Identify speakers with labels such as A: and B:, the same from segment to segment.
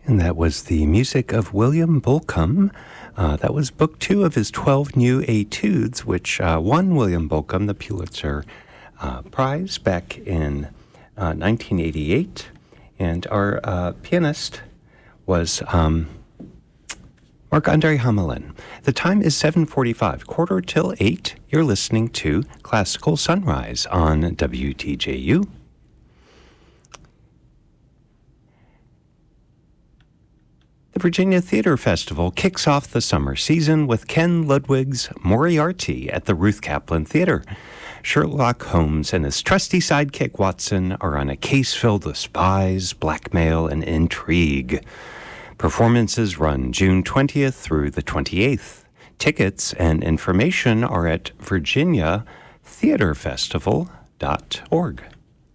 A: And that was the music of William Bolcom. That was book 2 of his 12 new etudes, which won William Bolcom the Pulitzer Prize back in 1988. And our pianist was Marc-Andre Hamelin. The time is 7:45, quarter till 8. You're listening to Classical Sunrise on WTJU. The Virginia Theater Festival kicks off the summer season with Ken Ludwig's Moriarty at the Ruth Kaplan Theater. Sherlock Holmes and his trusty sidekick Watson are on a case filled with spies, blackmail, and intrigue. Performances run June 20th through the 28th. Tickets and information are at virginiatheaterfestival.org.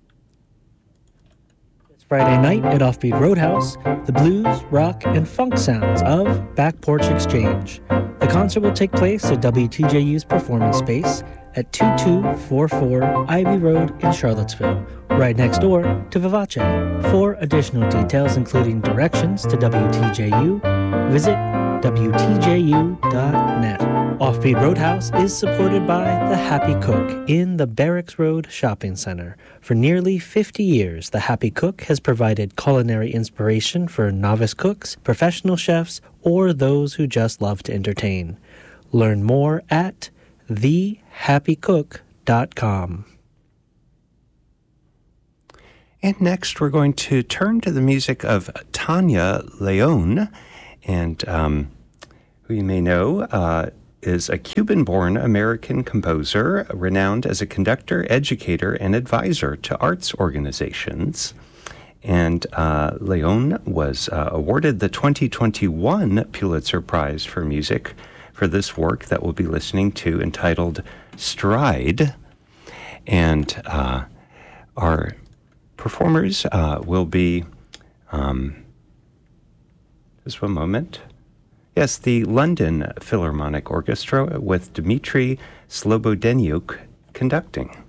B: Friday night at Offbeat Roadhouse, the blues, rock, and funk sounds of Back Porch Exchange. The concert will take place at WTJU's performance space at 2244 Ivy Road in Charlottesville, right next door to Vivace. For additional details, including directions to WTJU, visit WTJU.net. Offbeat Roadhouse is supported by The Happy Cook in the Barracks Road Shopping Center. For nearly 50 years, The Happy Cook has provided culinary inspiration for novice cooks, professional chefs, or those who just love to entertain. Learn more at thehappycook.com.
A: And next, we're going to turn to the music of Tanya León, and who you may know is a Cuban-born American composer, renowned as a conductor, educator, and advisor to arts organizations. And León was awarded the 2021 Pulitzer Prize for Music for this work that we'll be listening to, entitled Stride. And our performers will be, just one moment. Yes, the London Philharmonic Orchestra with Dmitry Slobodeniuk conducting.